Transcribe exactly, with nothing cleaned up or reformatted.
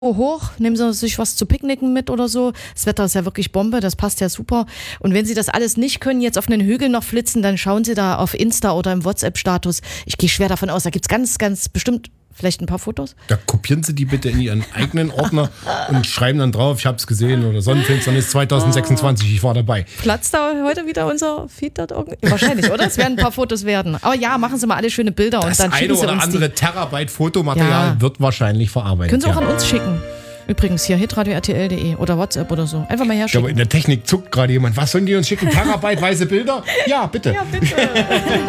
hoch, nehmen Sie sich was zu picknicken mit oder so. Das Wetter ist ja wirklich Bombe, das passt ja super. Und wenn Sie das alles nicht können, jetzt auf einen Hügel noch flitzen, dann schauen Sie da auf Insta oder im WhatsApp-Status. Ich gehe schwer davon aus, da gibt's ganz, ganz bestimmt vielleicht ein paar Fotos. Da kopieren Sie die bitte in Ihren eigenen Ordner und schreiben dann drauf, ich habe es gesehen oder Sonnenfinsternis zwanzig sechsundzwanzig, ich war dabei. Platzt da heute wieder unser Feed dort irgendwie? Wahrscheinlich, oder? Es werden ein paar Fotos werden. Aber ja, machen Sie mal alle schöne Bilder Das und dann eine schicken Sie oder uns andere die. Terabyte Fotomaterial Ja. wird wahrscheinlich verarbeitet. Können Sie auch ja. an uns schicken. Übrigens hier hitradio punkt r t l punkt d e oder WhatsApp oder so. Einfach mal Ich herschicken. glaube, in der Technik zuckt gerade jemand. Was sollen die uns schicken? Terabyte weiße Bilder? Ja, bitte. Ja, bitte.